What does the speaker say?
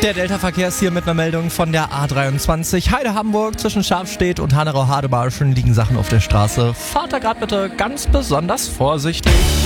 Der Delta-Verkehr ist hier mit einer Meldung von der A23. Heide-Hamburg zwischen Schafstedt und Hanau-Hadebarschen liegen Sachen auf der Straße. Fahrt da gerade bitte ganz besonders vorsichtig.